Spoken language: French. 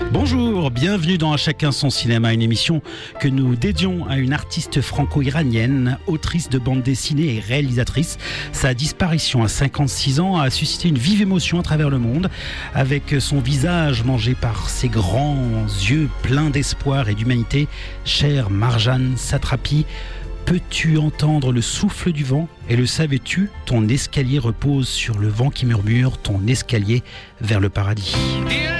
Bonjour, bienvenue dans À chacun son cinéma, une émission que nous dédions à une artiste franco-iranienne, autrice de bande dessinée et réalisatrice. Sa disparition à 56 ans a suscité une vive émotion à travers le monde. Avec son visage mangé par ses grands yeux pleins d'espoir et d'humanité, chère Marjane Satrapi, peux-tu entendre le souffle du vent? Et le savais-tu? Ton escalier repose sur le vent qui murmure, ton escalier vers le paradis.